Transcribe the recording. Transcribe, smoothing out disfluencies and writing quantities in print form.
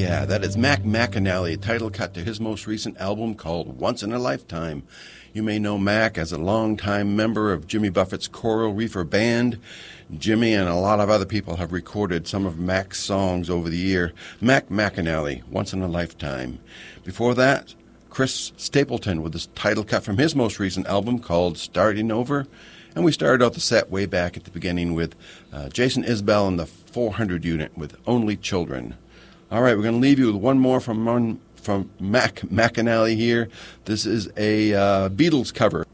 yeah, that is Mac McAnally, title cut to his most recent album called Once in a Lifetime. You may know Mac as a longtime member of Jimmy Buffett's Coral Reefer Band. Jimmy and a lot of other people have recorded some of Mac's songs over the year. Mac McAnally, Once in a Lifetime. Before that, Chris Stapleton with his title cut from his most recent album called Starting Over. And we started out the set way back at the beginning with Jason Isbell and the 400 Unit with Only Children. All right, we're going to leave you with one more from Mac McAnally here. This is a Beatles cover.